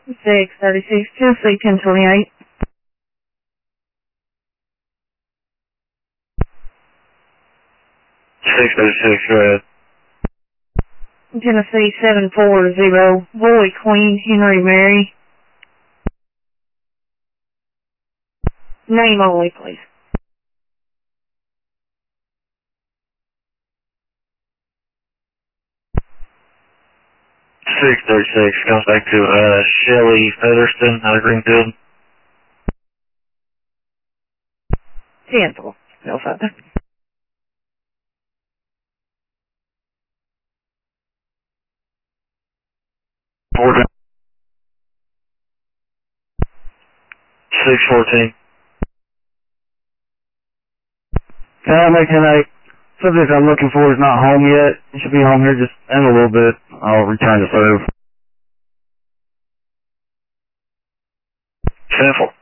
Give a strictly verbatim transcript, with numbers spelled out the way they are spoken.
six thirty-six, Tennessee, ten twenty-eight. six thirty-six, go ahead. Tennessee, seven four zero, Boy, Queen, Henry, Mary. Name only, please. six thirty-six comes back to uh, Shelly Featherston out of Greenfield. ten four, no further. Four. six fourteen. Uh, making a subject I'm looking for is not home yet. He should be home here just in a little bit. I'll return to serve. Simple.